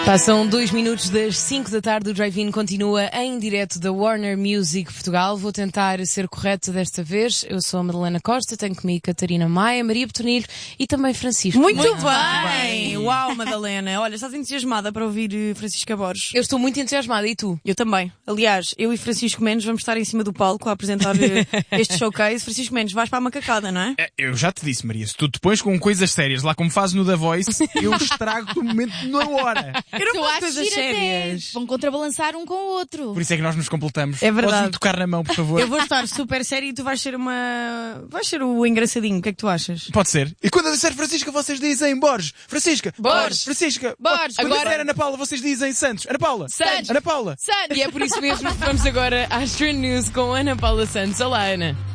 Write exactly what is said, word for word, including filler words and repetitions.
Passam dois minutos das cinco da tarde, o Drive-In continua em direto da Warner Music Portugal. Vou tentar ser correta desta vez. Eu sou a Madalena Costa, tenho comigo Catarina Maia, Maria Betonilho e também Francisco. Muito, Muito bem. bem! Uau, Madalena! Olha, estás entusiasmada para ouvir uh, Francisca Borges? Eu estou muito entusiasmada, e tu? Eu também. Aliás, eu e Francisco Mendes vamos estar em cima do palco a apresentar uh, este showcase. Francisco Mendes, vais para a macacada, não é? é? Eu já te disse, Maria, se tu te pões com coisas sérias lá como fazes no The Voice, eu estrago-te o momento na hora. Eu não faço coisas sérias. Vão contrabalançar um com o outro. Por isso é que nós nos completamos. É verdade. Podes-me tocar na mão, por favor? Eu vou estar super sério e tu vais ser uma... Vais ser o engraçadinho. O que é que tu achas? Pode ser. E quando eu disser Francisca, vocês dizem Borges. Francisca. Borges. Francisca. Borges. Quando Agora... eu disser Ana Paula, vocês dizem Santos. Ana Paula. Santos. Ana Paula. Santos. E é por isso mesmo que vamos agora às Trend News com Ana Paula Santos. Olá, Ana.